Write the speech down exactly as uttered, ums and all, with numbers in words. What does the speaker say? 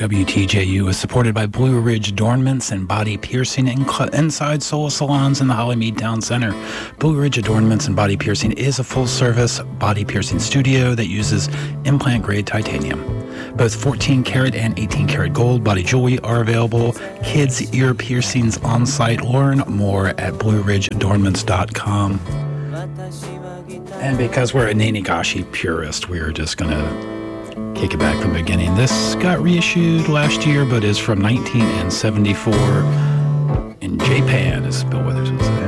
W T J U is supported by Blue Ridge Adornments and Body Piercing inside Soul Salons in the Hollymead Town Center. Blue Ridge Adornments and Body Piercing is a full-service body piercing studio that uses implant-grade titanium. Both fourteen karat and eighteen karat gold body jewelry are available. Kids' ear piercings on site. Learn more at blue ridge adornments dot com. And because we're a Nanagashi purist, we're just going to kick it back from the beginning. This got reissued last year, but is from nineteen seventy-four in Japan, as Bill Withers would say.